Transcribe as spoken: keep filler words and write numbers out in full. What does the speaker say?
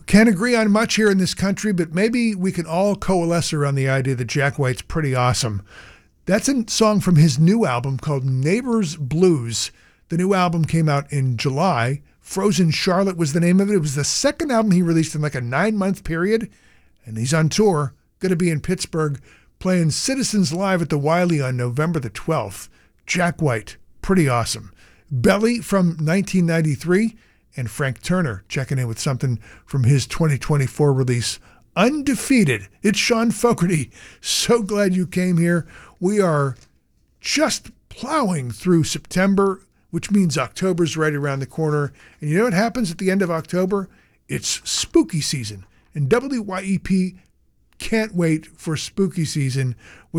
Can't agree on much here in this country, but maybe we can all coalesce around the idea that Jack White's pretty awesome. That's a song from his new album called Neighbors Blues. The new album came out in July. Frozen Charlotte was the name of it. It was the second album he released in like a nine-month period, and he's on tour, going to be in Pittsburgh, playing Citizens Live at the Wiley on November the twelfth. Jack White, pretty awesome. Belly from nineteen ninety-three, and Frank Turner checking in with something from his twenty twenty-four release, Undefeated. It's Sean Fogarty. So glad you came here. We are just plowing through September, which means October's right around the corner. And you know what happens at the end of October? It's spooky season. And W Y E P can't wait for spooky season,